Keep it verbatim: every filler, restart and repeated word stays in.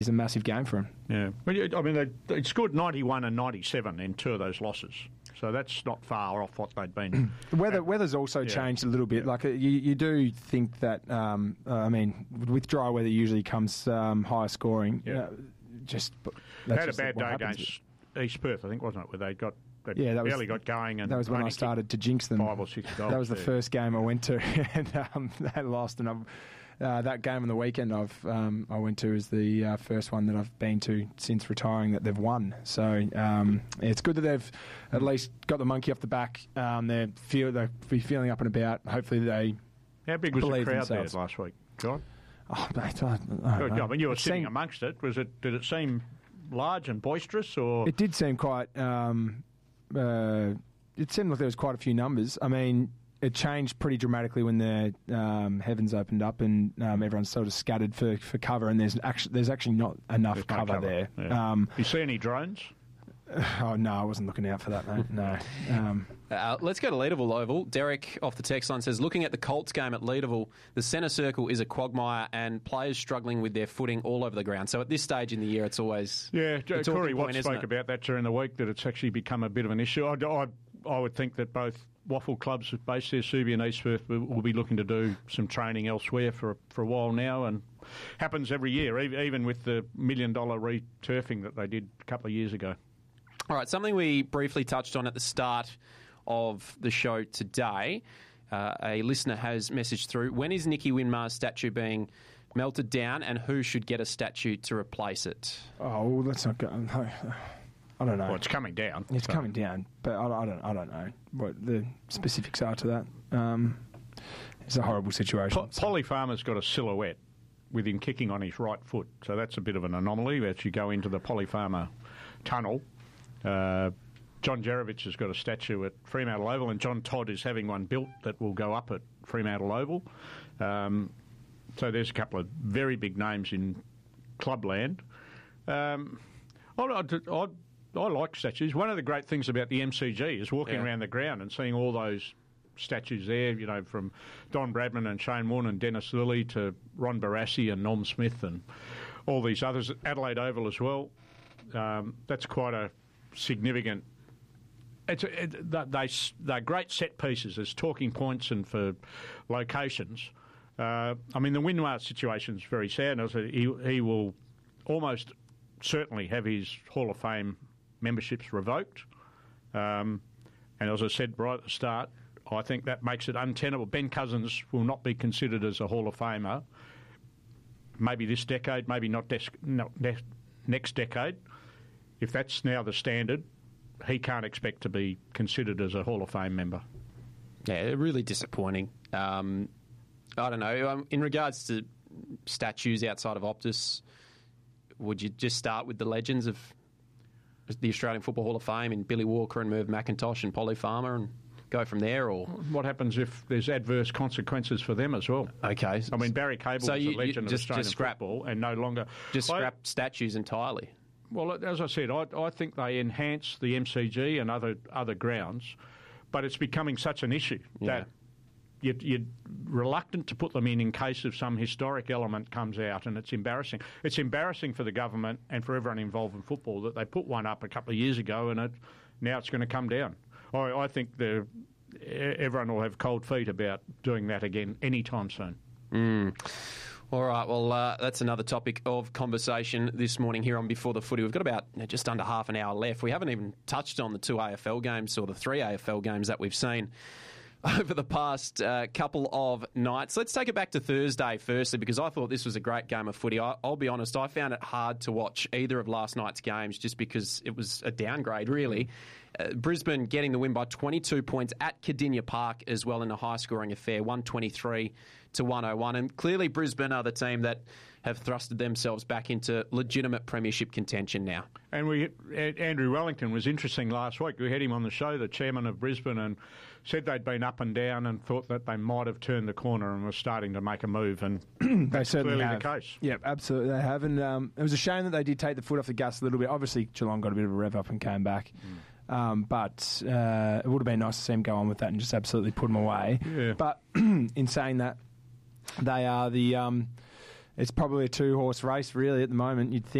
is a massive game for him. Yeah, I mean, they, they scored ninety-one and ninety-seven in two of those losses, so that's not far off what they'd been. The weather, weather's also yeah. changed a little bit. Yeah. Like you, you do think that. Um, uh, I mean, with dry weather, usually comes um, higher scoring. Yeah. Uh, just they had a bad day against East Perth, I think, wasn't it? Where they got. They yeah, that barely was, got going, and that was when I started to jinx them. Five or six goals. That was the there. first game I went to, and um, they lost. And I've, uh, that game on the weekend I've um, I went to is the uh, first one that I've been to since retiring that they've won. So um, it's good that they've at least got the monkey off the back. Um, they feel they'll be feeling up and about. Hopefully they. How big was the crowd themselves. there last week, John? Oh, mate, I, I, Good job. And you were it sitting seemed, amongst it. Was it? Did it seem large and boisterous, or it did seem quite? Um, uh, it seemed like there was quite a few numbers. I mean, it changed pretty dramatically when the um, heavens opened up and um, everyone's sort of scattered for, for cover, and there's actually there's actually not enough there's cover, no cover there. Yeah. Um, you see any drones? Oh no, I wasn't looking out for that, mate. No. Um, uh, let's go to Leederville Oval. Derek off the text line says, looking at the Colts game at Leederville, the centre circle is a quagmire and players struggling with their footing all over the ground. So at this stage in the year, it's always yeah. Corey Watts spoke about that during the week, that it's actually become a bit of an issue. I, I, I would think that both Waffle clubs based there, Subi and East Perth, will be looking to do some training elsewhere for for a while now, and happens every year, even with the million dollar re-turfing that they did a couple of years ago. All right, something we briefly touched on at the start of the show today. Uh, a listener has messaged through, when is Nicky Winmar's statue being melted down, and who should get a statue to replace it? Oh, well, let's not go. I don't know. Well, it's coming down. It's so. coming down, but I, I don't. I don't know what the specifics are to that. Um, it's a horrible situation. Po- so. Polly Farmer's got a silhouette with him kicking on his right foot, so that's a bit of an anomaly as you go into the Polly Farmer tunnel. Uh, John Jerovich has got a statue at Fremantle Oval, and John Todd is having one built that will go up at Fremantle Oval. Um, so there's a couple of very big names in clubland. Um, I, I, I like statues. One of the great things about the M C G is walking yeah. around the ground and seeing all those statues there, you know, from Don Bradman and Shane Warne and Dennis Lilly to Ron Barassi and Norm Smith and all these others. Adelaide Oval as well. Um, that's quite a significant. It's a, it, they they're great set pieces as talking points and for locations. Uh, I mean, the Winmar situation is very sad. He he will almost certainly have his Hall of Fame memberships revoked. Um, and as I said right at the start, I think that makes it untenable. Ben Cousins will not be considered as a Hall of Famer. Maybe this decade, maybe not, des- not ne- next decade. If that's now the standard, he can't expect to be considered as a Hall of Fame member. Yeah, really disappointing. Um, I don't know. Um, in regards to statues outside of Optus, would you just start with the legends of the Australian Football Hall of Fame in Billy Walker and Merv McIntosh and Polly Farmer and go from there? Or what happens if there's adverse consequences for them as well? Okay. I mean, Barry Cable so was you, a legend just, of Australian just scrap, football and no longer... Just I, scrap statues entirely. Well, as I said, I, I think they enhance the M C G and other other grounds, but it's becoming such an issue yeah. that you're, you're reluctant to put them in in case of some historic element comes out, and it's embarrassing. It's embarrassing for the government and for everyone involved in football that they put one up a couple of years ago and it, now it's going to come down. I, I think the, everyone will have cold feet about doing that again anytime soon. Mm. All right, well, uh, that's another topic of conversation this morning here on Before the Footy. We've got about you know, just under half an hour left. We haven't even touched on the two A F L games or the three A F L games that we've seen over the past uh, couple of nights. Let's take it back to Thursday firstly, because I thought this was a great game of footy. I, I'll be honest, I found it hard to watch either of last night's games just because it was a downgrade, really. Uh, Brisbane getting the win by twenty-two points at Cardinia Park as well in a high-scoring affair, one twenty-three to one oh one. And clearly Brisbane are the team that have thrusted themselves back into legitimate premiership contention now. And we, Andrew Wellington was interesting last week. We had him on the show, the chairman of Brisbane, and said they'd been up and down and thought that they might have turned the corner and were starting to make a move. And they certainly clearly have. the case. Yeah, absolutely they have. And um, it was a shame that they did take the foot off the gas a little bit. Obviously, Geelong got a bit of a rev up and came back. Mm. Um, but uh, it would have been nice to see him go on with that and just absolutely put them away. Yeah. But in saying that, they are the um, it's probably a two horse race really at the moment. You'd think.